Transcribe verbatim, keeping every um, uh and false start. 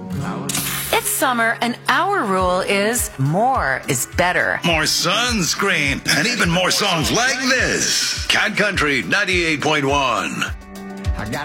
It's summer, and our rule is more is better. More sunscreen, and even more songs like this. Cat Country ninety-eight point one. I got